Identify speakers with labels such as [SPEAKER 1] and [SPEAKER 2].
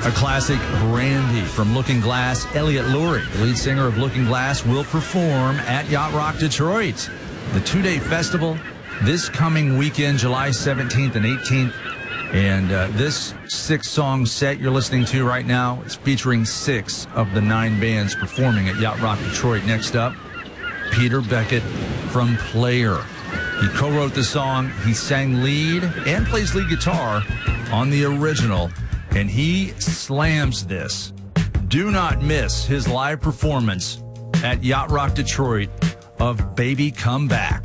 [SPEAKER 1] A classic, Brandy, from Looking Glass. Elliot Lurie, the lead singer of Looking Glass, will perform at Yacht Rock Detroit. The two-day festival this coming weekend, July 17th and 18th. And this 6-song set you're listening to right now is featuring 6 of the 9 bands performing at Yacht Rock Detroit. Next up, Peter Beckett from Player. He co-wrote the song. He sang lead and plays lead guitar on the original. And he slams this. Do not miss his live performance at Yacht Rock Detroit of Baby Come Back.